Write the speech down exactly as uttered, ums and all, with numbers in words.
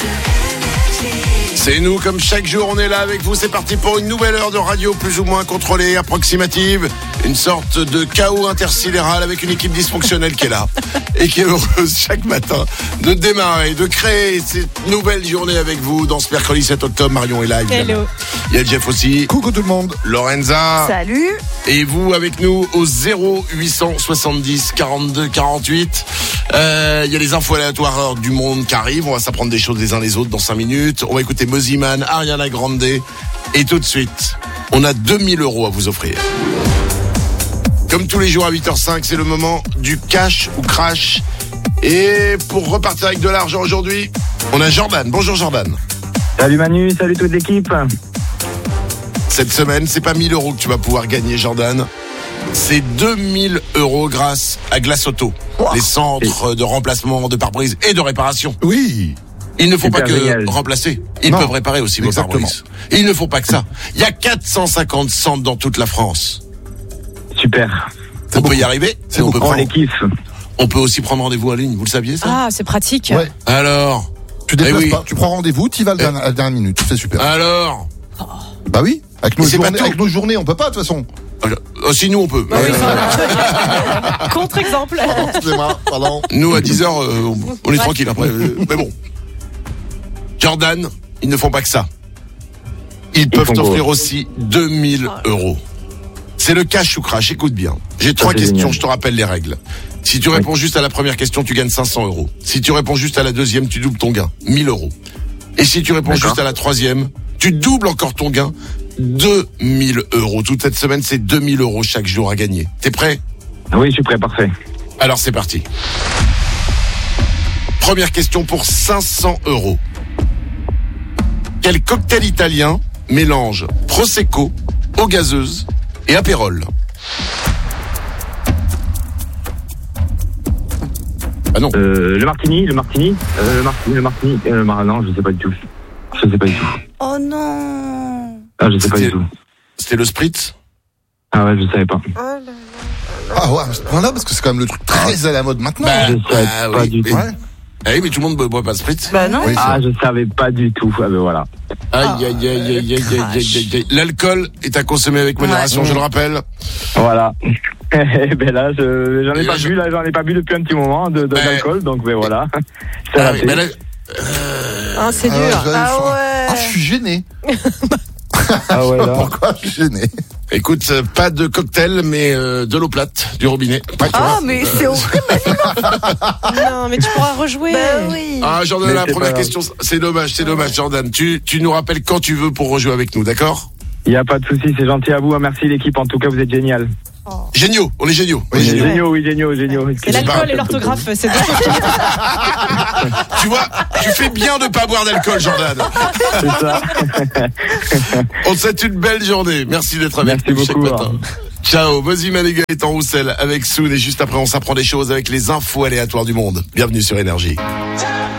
C'est nous, comme chaque jour, on est là avec vous. C'est parti pour une nouvelle heure de radio plus ou moins contrôlée, approximative. Une sorte de chaos intersidéral avec une équipe dysfonctionnelle qui est là et qui est heureuse chaque matin de démarrer, de créer cette nouvelle journée avec vous dans ce mercredi sept octobre. Marion est là, évidemment. Hello. Il y a Jeff aussi. Coucou tout le monde. Lorenza. Salut. Et vous avec nous au zéro huit cent soixante-dix quarante-deux quarante-huit. Euh, il y a les infos aléatoires du monde qui arrivent. On va s'apprendre des choses les uns les autres dans cinq minutes. On va écouter Moziman, Ariana Grande. Et tout de suite, on a deux mille euros à vous offrir. Comme tous les jours à huit heures cinq, c'est le moment du cash ou crash. Et pour repartir avec de l'argent aujourd'hui, on a Jordan. Bonjour Jordan. Salut Manu, salut toute l'équipe. Cette semaine, c'est pas mille euros que tu vas pouvoir gagner, Jordan. C'est deux mille euros grâce à Glace Auto, wow. Les centres de remplacement de pare-brise et de réparation. Oui. Ils ne font Super pas que génial. remplacer. Ils Non. peuvent réparer aussi vos Exactement. pare-brise. Ils ne font pas que ça. Il y a quatre cent cinquante centres dans toute la France. Super. On peut y arriver. C'est Et on peut On prendre- les kiffe. On peut aussi prendre rendez-vous en ligne. Vous le saviez ça? Ah, c'est pratique. Ouais. Alors. Tu déplaces Eh oui. pas, tu prends rendez-vous, tu y vas à la dernière- à la dernière minute, c'est super. Alors. Bah oui, avec nos, Mais c'est pas journées, tout. avec nos journées, on peut pas de toute façon. Oh, si nous on peut. Bah oui, Euh, contre-exemple. Excusez-moi, pardon. Nous à dix heures, euh, on, on est tranquille après. Euh, Mais bon. Jordan, ils ne font pas que ça. Ils peuvent font t'offrir quoi aussi deux mille euros. C'est le cash ou crash, écoute bien. J'ai trois c'est questions, génial. je te rappelle les règles. Si tu réponds juste à la première question, tu gagnes cinq cents euros. Si tu réponds juste à la deuxième, tu doubles ton gain, mille euros. Et si tu réponds D'accord. juste à la troisième, tu doubles encore ton gain, deux mille euros. Toute cette semaine, c'est deux mille euros chaque jour à gagner. T'es prêt? Oui, je suis prêt, parfait. Alors c'est parti. Première question pour cinq cents euros. Quel cocktail italien mélange Prosecco, eau gazeuse et apérole? Ah non. Euh, le martini, le martini, euh, le martini, le martini, euh, le mar... non, je sais pas du tout. Je sais pas du tout. Oh non. Ah, je sais pas C'était- du tout. C'était le spritz? Ah ouais, je savais pas. Ah ouais, à ce point-là, parce que c'est quand même le truc très à la mode maintenant. Bah, Je savais ah pas oui, du mais- tout. Ouais. Ah oui, mais tout le monde ne boit pas de spritz. Bah non. Oui, c'est Ah, vrai. je savais pas du tout. Ah ben voilà. Aïe, aïe, aïe, aïe, aïe, aïe, aïe, aïe, aïe. L'alcool est à consommer avec modération, Ouais. je le rappelle. Voilà. Eh ben là, je, j'en ai Et pas là, je- bu, là, j'en ai pas bu depuis un petit moment de, de Ben- d'alcool, donc ben voilà. C'est Ah raté. oui, mais là, Ah, c'est Ah dur. ouais, j'avais Ah faim. ouais. Ah, je suis gêné. Ah ouais, là. Pourquoi je suis gêné? écoute, euh, pas de cocktail, mais euh, de l'eau plate, du robinet. Ouais, tu Ah, vois. mais c'est horrible. Non, mais tu pourras rejouer. Bah oui. Ah, Jordan, Mais la c'est première pas grave. question, c'est dommage, c'est dommage, Jordan. Tu, tu nous rappelles quand tu veux pour rejouer avec nous, d'accord? Il y a pas de souci, c'est gentil à vous. Merci l'équipe, en tout cas, vous êtes génial. Géniaux, on est géniaux. on est Oui, géniaux. Géniaux, oui, géniaux, géniaux. Et C'est l'alcool pas- et l'orthographe, c'est deux choses. Tu vois, tu fais bien de pas boire d'alcool, Jordan. C'est ça. On te souhaite une belle journée. Merci d'être avec Merci nous chaque beaucoup, matin. Ciao, Moziman et Gaël est en Roussel avec Soun et juste après on s'apprend des choses avec les infos aléatoires du monde. Bienvenue sur Énergie. Time